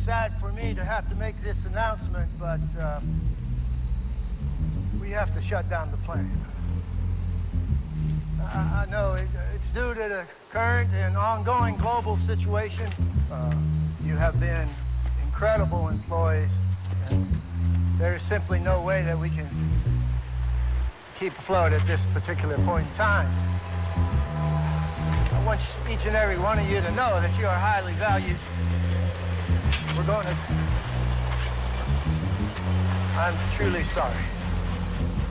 sad for me to have to make this announcement, but we have to shut down the plane. I know it's due to the current and ongoing global situation. You have been incredible employees, and there is simply no way that we can keep afloat at this particular point in time. I want each and every one of you to know that you are highly valued. I'm truly sorry.